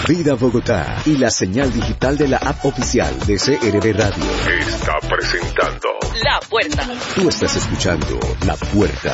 Vida Bogotá y la señal digital de la app oficial de CRB Radio está presentando La Puerta. Tú estás escuchando La Puerta.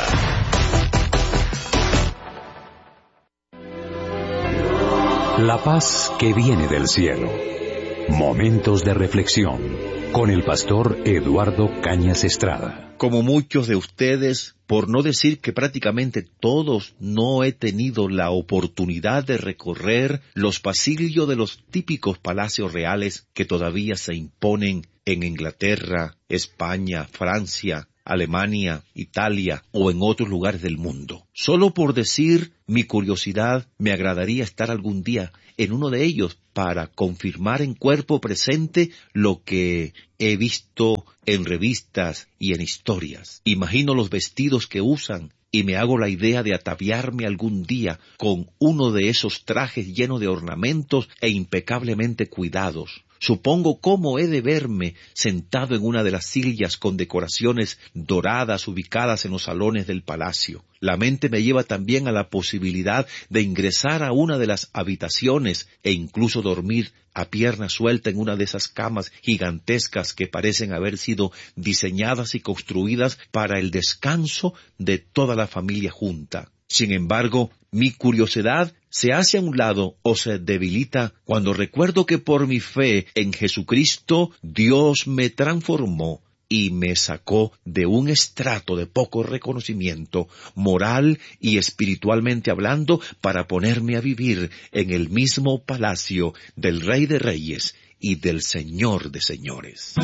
La paz que viene del cielo. Momentos de reflexión con el pastor Eduardo Cañas Estrada. Como muchos de ustedes, por no decir que prácticamente todos, no he tenido la oportunidad de recorrer los pasillos de los típicos palacios reales que todavía se imponen en Inglaterra, España, Francia, Alemania, Italia o en otros lugares del mundo. Solo por decir mi curiosidad, me agradaría estar algún día en uno de ellos para confirmar en cuerpo presente lo que he visto en revistas y en historias. Imagino los vestidos que usan y me hago la idea de ataviarme algún día con uno de esos trajes llenos de ornamentos e impecablemente cuidados. Supongo cómo he de verme sentado en una de las sillas con decoraciones doradas ubicadas en los salones del palacio. La mente me lleva también a la posibilidad de ingresar a una de las habitaciones e incluso dormir a pierna suelta en una de esas camas gigantescas que parecen haber sido diseñadas y construidas para el descanso de toda la familia junta. Sin embargo, mi curiosidad se hace a un lado o se debilita cuando recuerdo que por mi fe en Jesucristo Dios me transformó y me sacó de un estrato de poco reconocimiento, moral y espiritualmente hablando, para ponerme a vivir en el mismo palacio del Rey de Reyes y del Señor de Señores.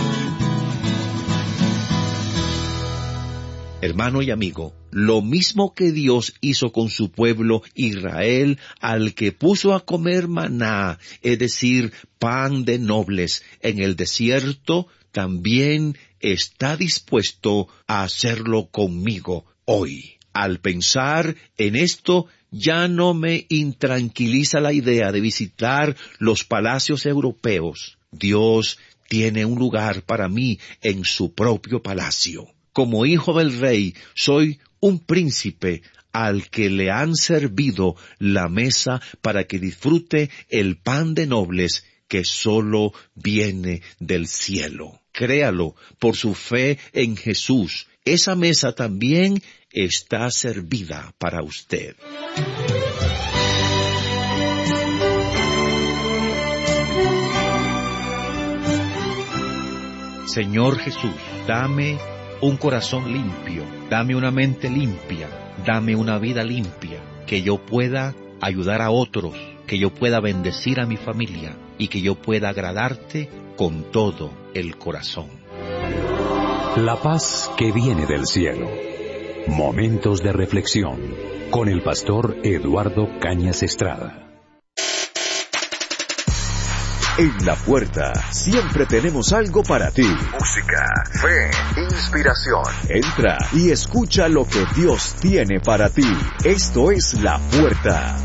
Hermano y amigo, lo mismo que Dios hizo con su pueblo Israel, al que puso a comer maná, es decir, pan de nobles, en el desierto, también está dispuesto a hacerlo conmigo hoy. Al pensar en esto, ya no me intranquiliza la idea de visitar los palacios europeos. Dios tiene un lugar para mí en su propio palacio. Como hijo del rey, soy un príncipe al que le han servido la mesa para que disfrute el pan de nobles que solo viene del cielo. Créalo, por su fe en Jesús, esa mesa también está servida para usted. Señor Jesús, dame un corazón limpio, dame una mente limpia, dame una vida limpia, que yo pueda ayudar a otros, que yo pueda bendecir a mi familia y que yo pueda agradarte con todo el corazón. La paz que viene del cielo. Momentos de reflexión con el pastor Eduardo Cañas Estrada. En La Puerta siempre tenemos algo para ti. música, fe, inspiración. Entra y escucha lo que Dios tiene para ti. Esto es La Puerta.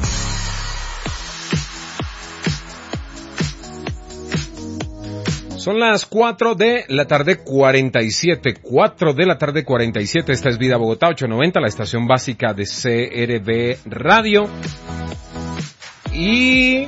Son las 4 de la tarde 47. 4 de la tarde 47. Esta es Vida Bogotá 890, la estación básica de CRB Radio. Y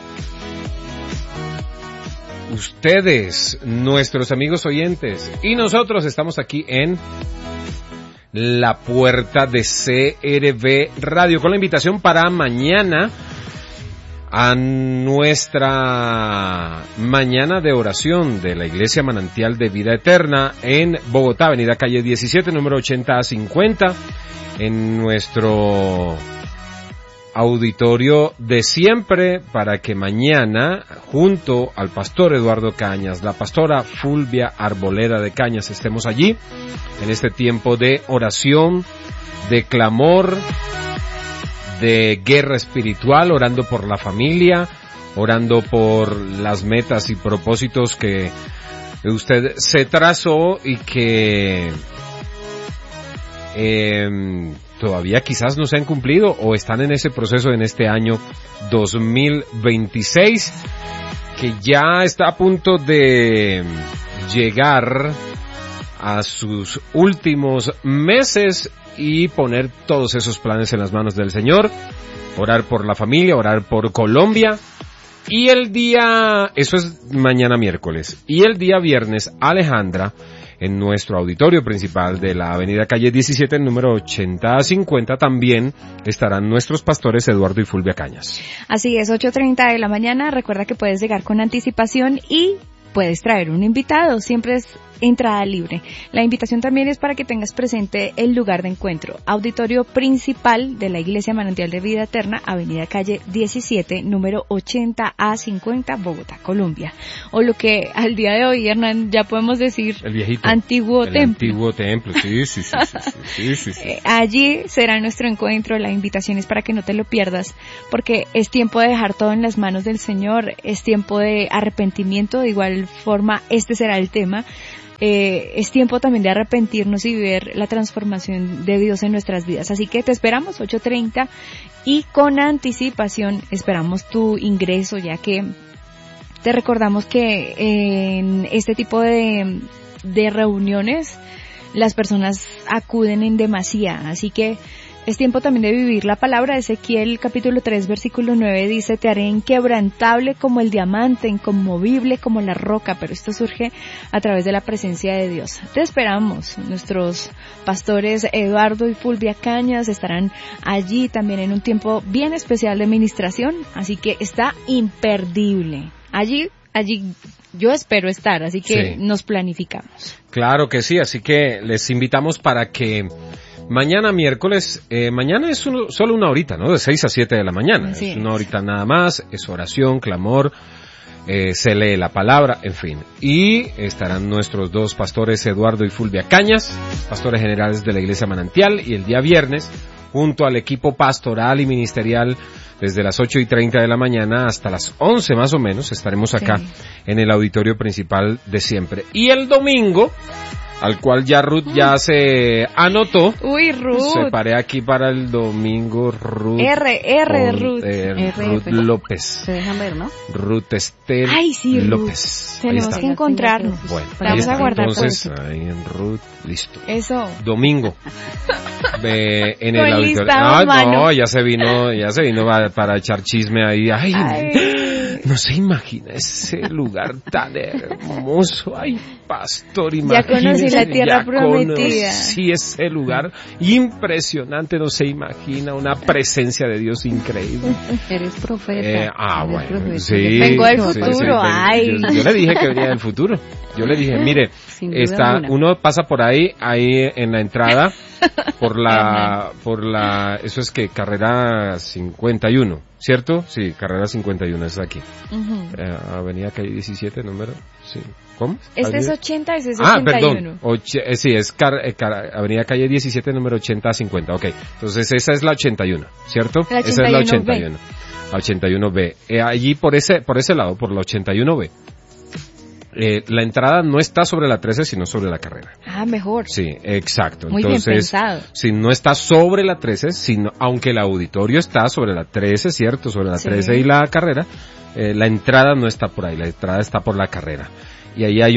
ustedes, nuestros amigos oyentes, y nosotros estamos aquí en La Puerta de CRB Radio con la invitación para mañana a nuestra mañana de oración de la Iglesia Manantial de Vida Eterna en Bogotá, avenida calle 17, número 80 a 50, en nuestro auditorio de siempre, para que mañana, junto al pastor Eduardo Cañas, la pastora Fulvia Arboleda de Cañas, estemos allí en este tiempo de oración, de clamor, de guerra espiritual, orando por la familia, orando por las metas y propósitos que usted se trazó y que todavía quizás no se han cumplido o están en ese proceso en este año 2026, que ya está a punto de llegar a sus últimos meses y poner todos esos planes en las manos del Señor, orar por la familia, orar por Colombia, Y el día, eso es mañana miércoles, y el día viernes, Alejandra, en nuestro auditorio principal de la avenida Calle 17, número 8050, también estarán nuestros pastores Eduardo y Fulvia Cañas. Así es, 8:30 de la mañana. Recuerda que puedes llegar con anticipación y puedes traer un invitado. Siempre es entrada libre. La invitación también es para que tengas presente el lugar de encuentro. Auditorio principal de la Iglesia Manantial de Vida Eterna, avenida Calle 17, número 80A50, Bogotá, Colombia. O lo que al día de hoy, Hernán, ya podemos decir, el viejito, antiguo templo. Antiguo templo, sí. Allí será nuestro encuentro. La invitación es para que no te lo pierdas, porque es tiempo de dejar todo en las manos del Señor, es tiempo de arrepentimiento. De igual forma, este será el tema. Es tiempo también de arrepentirnos y ver la transformación de Dios en nuestras vidas. Así que te esperamos 8:30 y con anticipación esperamos tu ingreso, ya que te recordamos que en este tipo de reuniones las personas acuden en demasía, así que es tiempo también de vivir la palabra. Ezequiel capítulo 3 versículo 9 dice: te haré inquebrantable como el diamante, inconmovible como la roca. Pero esto surge a través de la presencia de Dios. Te esperamos. Nuestros pastores Eduardo y Fulvia Cañas estarán allí también en un tiempo bien especial de ministración, así que está imperdible. Allí yo espero estar, así que nos planificamos. Claro que sí, así que les invitamos para que mañana miércoles, mañana es solo una horita, ¿no? De 6 a 7 de la mañana. Así es una horita nada más, es oración, clamor, se lee la palabra, en fin. Y estarán nuestros dos pastores Eduardo y Fulvia Cañas, pastores generales de la Iglesia Manantial, y el día viernes, junto al equipo pastoral y ministerial, desde las 8:30 de la mañana hasta las 11 más o menos, estaremos acá en el auditorio principal de siempre. Y el domingo, al cual ya Ruth ya se anotó. Uy, Ruth. Separé aquí para el domingo Ruth. R de Ruth. Ruth López. Se dejan ver, ¿no? Ruth Estel Ruth. López. Tenemos que encontrarnos. Bueno, vamos a guardar entonces, ahí en Ruth, listo. Eso. Domingo. En Con el auditorio. No, ya se vino para echar chisme ahí. Ay. No se imagina ese lugar tan hermoso. Ay, pastor, imagínese. Ya conocí la tierra prometida. Sí, ese lugar impresionante, no se imagina, una presencia de Dios increíble. Eres profeta. Bueno, profeta. sí. Vengo del futuro, ay. Yo le dije que venía del futuro. Yo le dije, mire, uno pasa por ahí en la entrada, por la, eso es que carrera 51, ¿cierto? Sí, carrera 51 es aquí. Avenida Calle 17, número, sí. ¿Cómo? Este es 80, ese es 81. Perdón, sí, es Avenida Calle 17, número 80 a 50, ok. Entonces esa es la 81, ¿cierto? La 81B. Esa es la 81. La 81B. Allí por ese lado, por la 81B. La entrada no está sobre la 13, sino sobre la carrera. Ah, mejor. Sí, exacto. Muy entonces, bien pensado. Si no está sobre la 13, aunque el auditorio está sobre la 13, ¿cierto? Sobre la 13 y la carrera, la entrada no está por ahí, la entrada está por la carrera. Y ahí hay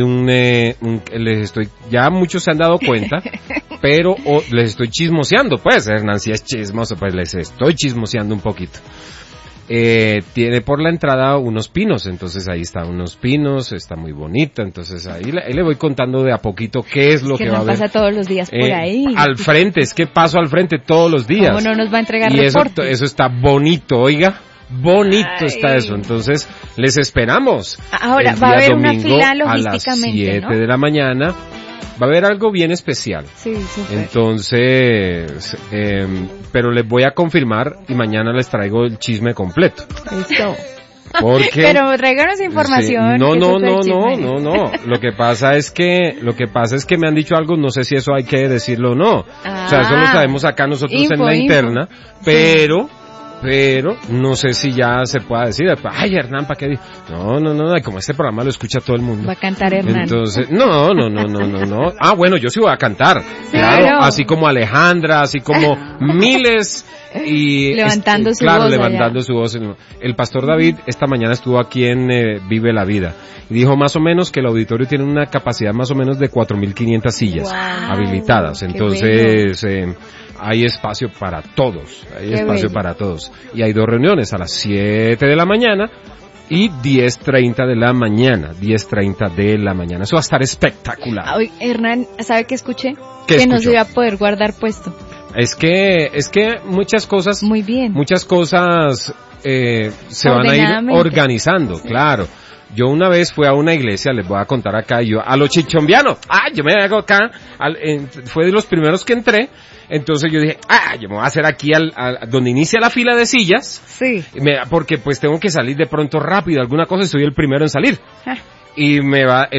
ya muchos se han dado cuenta, pero les estoy chismoseando, pues, Hernán, si es chismoso, pues les estoy chismoseando un poquito. Tiene por la entrada unos pinos, entonces ahí están unos pinos, está muy bonita, entonces ahí le voy contando de a poquito qué es lo que va a haber. Pasa todos los días por ahí. Al frente, es que paso al frente todos los días. ¿Cómo no nos va a entregar y reporte? Eso está bonito, oiga. Bonito está eso, entonces les esperamos. Ahora va a haber una fila logísticamente, a las 7 ¿no? de la mañana. Va a haber algo bien especial. Sí, súper. Entonces, pero les voy a confirmar y mañana les traigo el chisme completo. Listo. Porque, pero tráiganos información. Sí, no. Lo que pasa es que me han dicho algo, no sé si eso hay que decirlo o no. O sea, eso lo sabemos acá nosotros en la interna, pero no sé si ya se pueda decir, ay, Hernán, ¿para qué? No, como este programa lo escucha todo el mundo. Va a cantar Hernán. Entonces, no. Ah, bueno, yo sí voy a cantar. Claro, así como Alejandra, así como miles y levantando su voz. Levantando su voz. El pastor David esta mañana estuvo aquí en Vive la Vida y dijo más o menos que el auditorio tiene una capacidad más o menos de 4.500 sillas habilitadas. Entonces, hay espacio para todos, para todos. Y hay 2 reuniones, a las 7 de la mañana y 10:30 de la mañana. 10:30 de la mañana. Eso va a estar espectacular. Hoy, Hernán, ¿sabe qué escuché? ¿Qué que no escuchó? se iba a poder guardar puesto. Es que muchas cosas, Muy bien. muchas cosas se van a ir Ordenadamente. organizando, claro. Yo una vez fui a una iglesia, les voy a contar acá, yo a los chichombianos, yo me hago acá, fue de los primeros que entré, entonces yo dije, yo me voy a hacer aquí donde inicia la fila de sillas, Sí. porque pues tengo que salir de pronto rápido, alguna cosa, y soy el primero en salir. Ah. Y me va,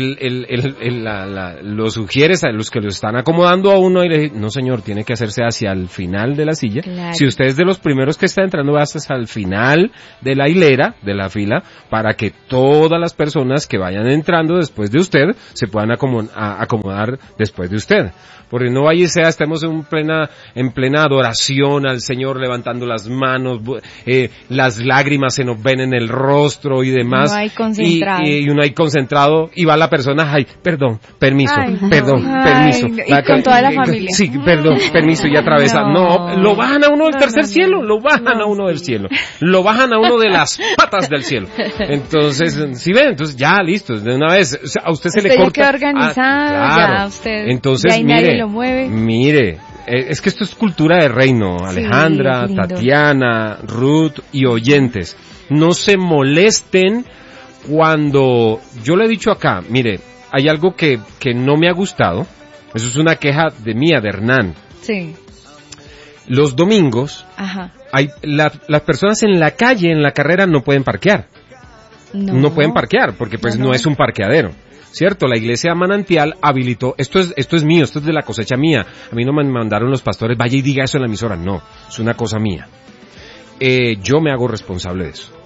lo sugieres a los que lo están acomodando a uno y le dice, no señor, tiene que hacerse hacia el final de la silla. Claro. Si usted es de los primeros que está entrando, va hasta el final de la hilera, de la fila, para que todas las personas que vayan entrando después de usted se puedan acomodar después de usted. Porque no vaya y sea, estemos en plena adoración al Señor, levantando las manos, las lágrimas se nos ven en el rostro y demás. No hay concentrado. Y uno hay concentrado y va la persona, perdón, permiso, permiso. Y con toda la familia. Sí, perdón, permiso, y atraviesa. No, lo bajan a uno del tercer cielo, lo bajan a uno del cielo. Lo bajan a uno de las patas del cielo. Entonces, ¿sí ven? Entonces ya, listo, de una vez, o sea, a usted se le corta. Ya queda organizado, claro. ya usted, Entonces, ya nadie lo mueve. Mire, es que esto es cultura de reino. Alejandra, lindo. Tatiana, Ruth y oyentes, no se molesten cuando yo le he dicho acá, mire, hay algo que no me ha gustado, eso es una queja de mía, de Hernán. Sí. Los domingos, Ajá. las personas en la calle, en la carrera, no pueden parquear. No pueden parquear, porque pues no es un parqueadero. ¿Cierto? La iglesia Manantial habilitó, esto es mío, esto es de la cosecha mía. A mí no me mandaron los pastores, vaya y diga eso en la emisora. No, es una cosa mía. Yo me hago responsable de eso.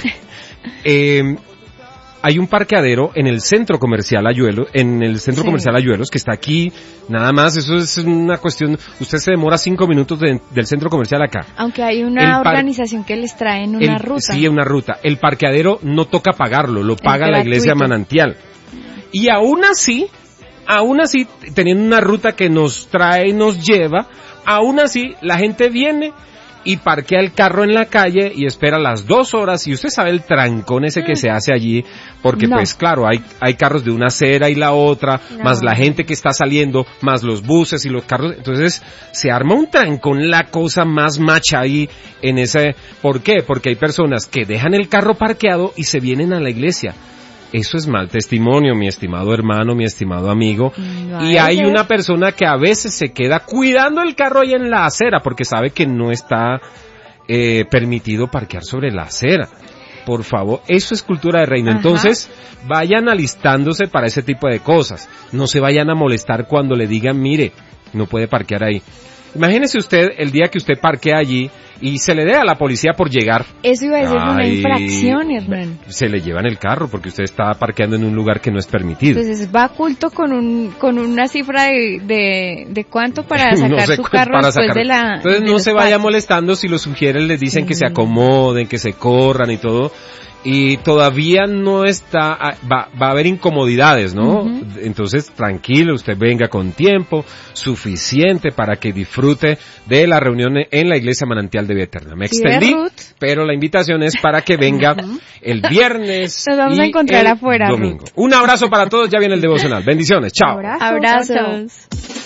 Hay un parqueadero en el centro comercial Ayuelos, comercial Ayuelos, que está aquí, nada más, eso es una cuestión, usted se demora 5 minutos del centro comercial acá. Aunque hay una organización que les trae en una ruta. Sí, una ruta. El parqueadero no toca pagarlo, lo paga la iglesia Manantial. Y aún así, teniendo una ruta que nos trae y nos lleva, aún así, la gente viene y parquea el carro en la calle y espera las 2 horas, y usted sabe el trancón ese que se hace allí, porque pues claro, hay carros de una acera y la otra, más la gente que está saliendo, más los buses y los carros, entonces se arma un trancón, la cosa más macha ahí en ese. ¿Por qué? Porque hay personas que dejan el carro parqueado y se vienen a la iglesia. Eso es mal testimonio, mi estimado hermano, mi estimado amigo. Y hay una persona que a veces se queda cuidando el carro ahí en la acera porque sabe que no está permitido parquear sobre la acera. Por favor, eso es cultura de reino. Ajá. Entonces, vayan alistándose para ese tipo de cosas. No se vayan a molestar cuando le digan, mire, no puede parquear ahí. Imagínese usted el día que usted parquea allí y se le dé a la policía por llegar. Eso iba a ser una infracción, Hernán. Se le llevan el carro porque usted está parqueando en un lugar que no es permitido. Entonces va oculto con una cifra de cuánto para sacar su carro después de la. Entonces no se vaya molestando si los sugieres, les dicen que se acomoden, que se corran y todo. Y todavía no está, va a haber incomodidades, ¿no? Uh-huh. Entonces, tranquilo, usted venga con tiempo suficiente para que disfrute de la reunión en la Iglesia Manantial de Vida Eterna. Me extendí, pero la invitación es para que venga el viernes. Nos vamos a encontrar afuera, domingo. Ruth. Un abrazo para todos, ya viene el devocional. Bendiciones, chao. Abrazos.